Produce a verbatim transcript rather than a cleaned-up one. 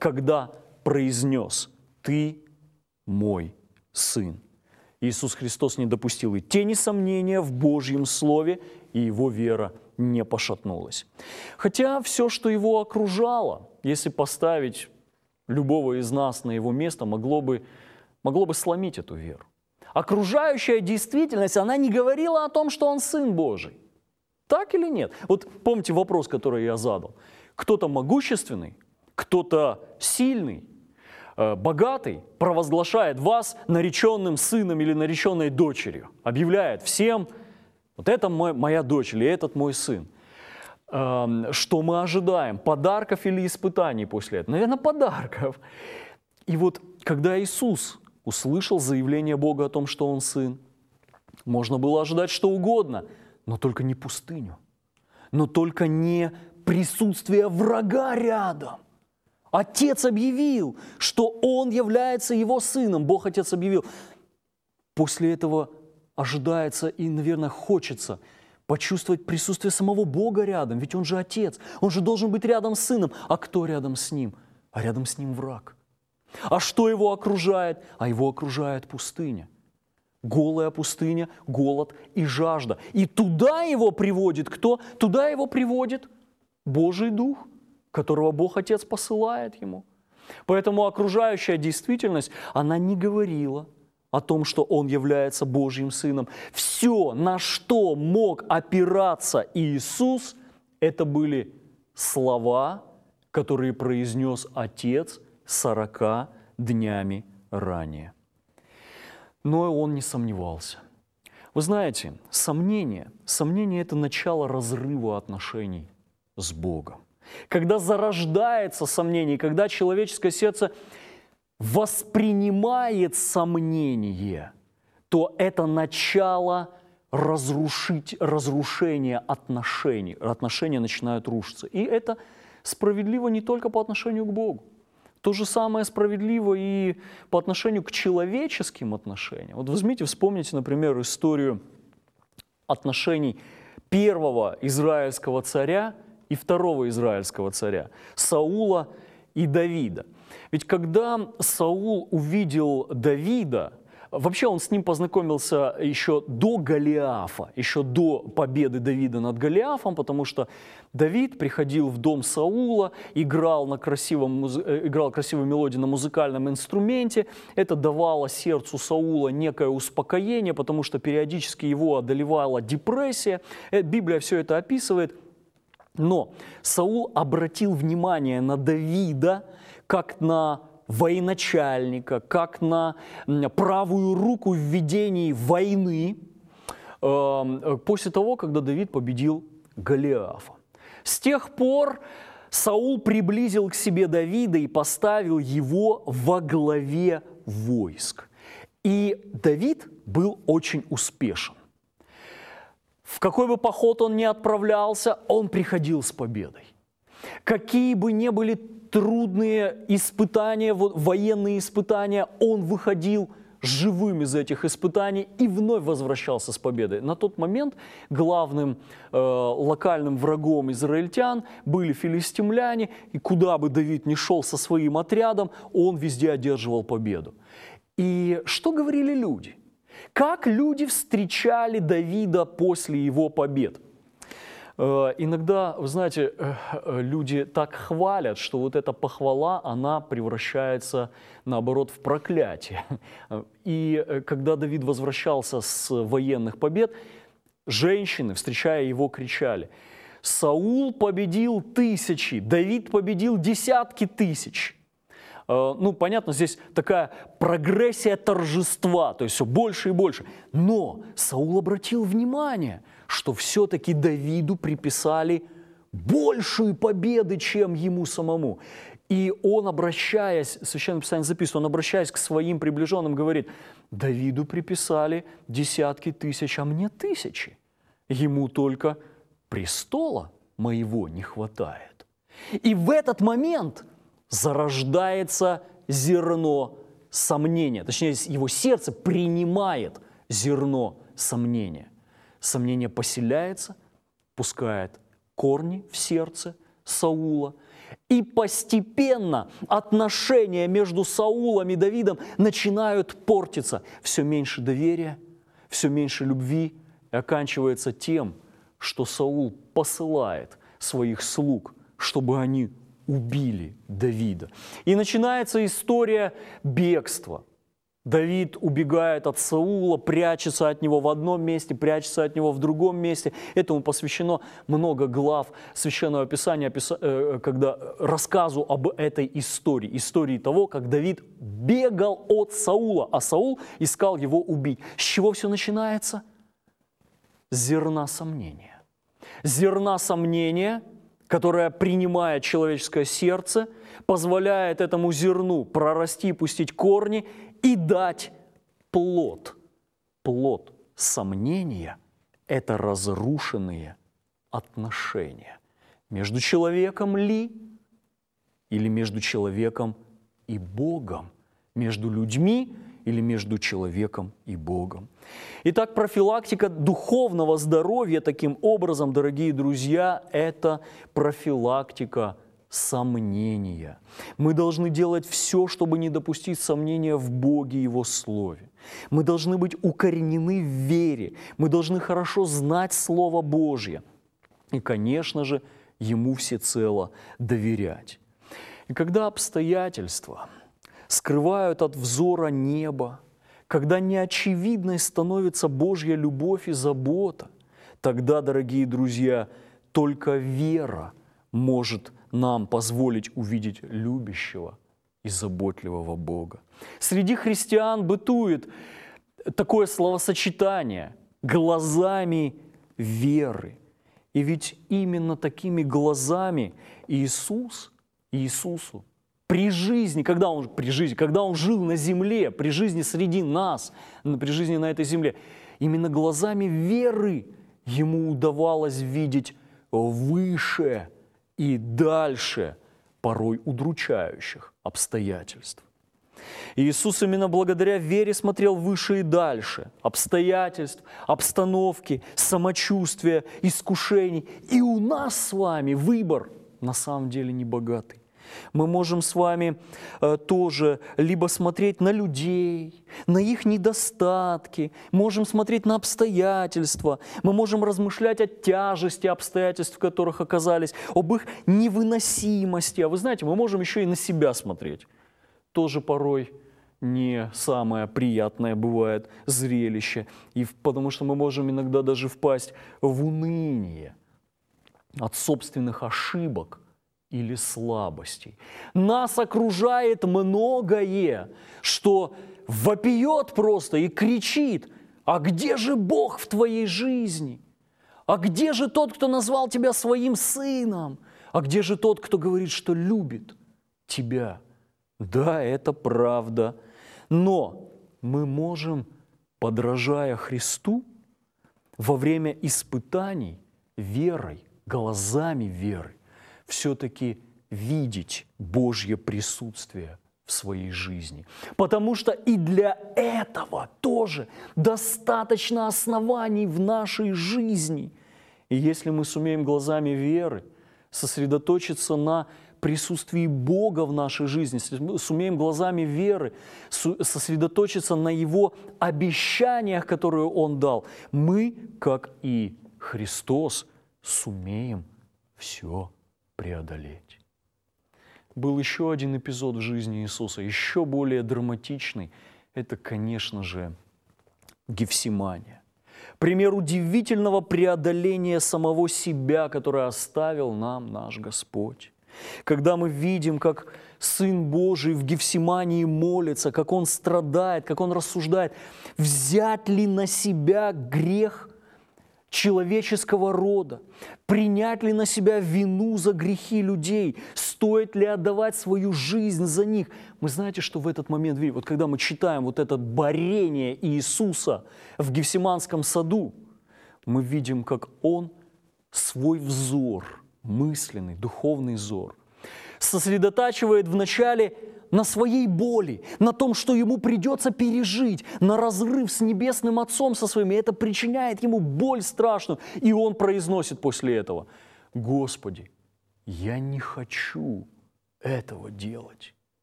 когда произнес: «Ты мой Сын». Иисус Христос не допустил и тени сомнения в Божьем Слове, и его вера не пошатнулась. Хотя все, что его окружало, если поставить любого из нас на его место, могло бы, могло бы сломить эту веру. Окружающая действительность, она не говорила о том, что он Сын Божий. Так или нет? Вот помните вопрос, который я задал. Кто-то могущественный, кто-то сильный, богатый провозглашает вас нареченным сыном или нареченной дочерью, объявляет всем: вот это мой, моя дочь или этот мой сын. Что мы ожидаем? Подарков или испытаний после этого? Наверное, подарков. И вот когда Иисус услышал заявление Бога о том, что Он Сын, можно было ожидать что угодно, но только не пустыню, но только не присутствие врага рядом. Отец объявил, что Он является Его Сыном. Бог Отец объявил. После этого ожидается и, наверное, хочется почувствовать присутствие самого Бога рядом. Ведь Он же Отец. Он же должен быть рядом с Сыном. А кто рядом с Ним? А рядом с Ним враг. А что Его окружает? А Его окружает пустыня. Голая пустыня, голод и жажда. И туда Его приводит кто? Туда Его приводит Божий Дух, которого Бог Отец посылает Ему. Поэтому окружающая действительность, она не говорила о том, что Он является Божьим Сыном. Все, на что мог опираться Иисус, это были слова, которые произнес Отец сорока днями ранее. Но Он не сомневался. Вы знаете, сомнение, сомнение – это начало разрыва отношений с Богом. Когда зарождается сомнение, когда человеческое сердце воспринимает сомнение, то это начало разрушить, разрушения отношений. Отношения начинают рушиться. И это справедливо не только по отношению к Богу. То же самое справедливо и по отношению к человеческим отношениям. Вот возьмите, вспомните, например, историю отношений первого израильского царя и второго израильского царя, Саула и Давида. Ведь когда Саул увидел Давида, вообще он с ним познакомился еще до Голиафа, еще до победы Давида над Голиафом, потому что Давид приходил в дом Саула, играл, на красивом, играл красивую мелодию на музыкальном инструменте. Это давало сердцу Саула некое успокоение, потому что периодически его одолевала депрессия. Библия все это описывает. Но Саул обратил внимание на Давида как на военачальника, как на правую руку в ведении войны после того, когда Давид победил Голиафа. С тех пор Саул приблизил к себе Давида и поставил его во главе войск. И Давид был очень успешен. В какой бы поход он ни отправлялся, он приходил с победой. Какие бы ни были трудные испытания, военные испытания, он выходил живым из этих испытаний и вновь возвращался с победой. На тот момент главным э, локальным врагом израильтян были филистимляне, и куда бы Давид ни шел со своим отрядом, он везде одерживал победу. И что говорили люди? Как люди встречали Давида после его побед? Иногда, вы знаете, люди так хвалят, что вот эта похвала, она превращается, наоборот, в проклятие. И когда Давид возвращался с военных побед, женщины, встречая его, кричали: «Саул победил тысячи, Давид победил десятки тысяч». Ну, понятно, здесь такая прогрессия торжества, то есть все больше и больше. Но Саул обратил внимание, что все-таки Давиду приписали большие победы, чем ему самому. И он, обращаясь, Священное Писание записывает, он, обращаясь к своим приближенным, говорит: Давиду приписали десятки тысяч, а мне тысячи. Ему только престола моего не хватает. И в этот момент зарождается зерно сомнения. Точнее, его сердце принимает зерно сомнения. Сомнение поселяется, пускает корни в сердце Саула. И постепенно отношения между Саулом и Давидом начинают портиться. Все меньше доверия, все меньше любви, и оканчивается тем, что Саул посылает своих слуг, чтобы они убили Давида. И начинается история бегства. Давид убегает от Саула, прячется от него в одном месте, прячется от него в другом месте. Этому посвящено много глав Священного Писания, когда рассказу об этой истории. Истории того, как Давид бегал от Саула, а Саул искал его убить. С чего все начинается? С зерна сомнения. Зерна сомнения, которое принимает человеческое сердце, позволяет этому зерну прорасти, пустить корни и дать плод. Плод сомнения – это разрушенные отношения. Между человеком ли или между человеком и Богом? Между людьми или между человеком и Богом? Итак, профилактика духовного здоровья, таким образом, дорогие друзья, это профилактика сомнения. Мы должны делать все, чтобы не допустить сомнения в Боге и Его Слове. Мы должны быть укоренены в вере. Мы должны хорошо знать Слово Божье. И, конечно же, Ему всецело доверять. И когда обстоятельства скрывают от взора небо, когда неочевидной становится Божья любовь и забота, тогда, дорогие друзья, только вера может нам позволить увидеть любящего и заботливого Бога. Среди христиан бытует такое словосочетание «глазами веры». И ведь именно такими глазами Иисус, Иисусу при жизни, когда он, при жизни, когда он жил на земле, при жизни среди нас, при жизни на этой земле, именно глазами веры ему удавалось видеть выше и дальше порой удручающих обстоятельств. Иисус именно благодаря вере смотрел выше и дальше обстоятельств, обстановки, самочувствия, искушений. И у нас с вами выбор на самом деле не богатый. Мы можем с вами э, тоже либо смотреть на людей, на их недостатки, можем смотреть на обстоятельства, мы можем размышлять о тяжести обстоятельств, в которых оказались, об их невыносимости. А вы знаете, мы можем еще и на себя смотреть. Тоже порой не самое приятное бывает зрелище, и потому что мы можем иногда даже впасть в уныние от собственных ошибок или слабостей. Нас окружает многое, что вопиет просто и кричит: а где же Бог в твоей жизни? А где же тот, кто назвал тебя своим сыном? А где же тот, кто говорит, что любит тебя? Да, это правда. Но мы можем, подражая Христу, во время испытаний верой, глазами веры, все-таки видеть Божье присутствие в своей жизни. Потому что и для этого тоже достаточно оснований в нашей жизни. И если мы сумеем глазами веры сосредоточиться на присутствии Бога в нашей жизни, если мы сумеем глазами веры сосредоточиться на Его обещаниях, которые Он дал, мы, как и Христос, сумеем все преодолеть. Был еще один эпизод в жизни Иисуса, еще более драматичный. Это, конечно же, Гефсимания. Пример удивительного преодоления самого себя, которое оставил нам наш Господь. Когда мы видим, как Сын Божий в Гефсимании молится, как Он страдает, как Он рассуждает, взять ли на себя грех человеческого рода, принять ли на себя вину за грехи людей, стоит ли отдавать свою жизнь за них. Мы знаете, что в этот момент, вот когда мы читаем вот это борение Иисуса в Гефсиманском саду, мы видим, как Он свой взор, мысленный, духовный взор, сосредотачивает вначале на своей боли, на том, что ему придется пережить, на разрыв с Небесным Отцом со своим. И это причиняет ему боль страшную. И он произносит после этого: «Господи, я не хочу этого делать.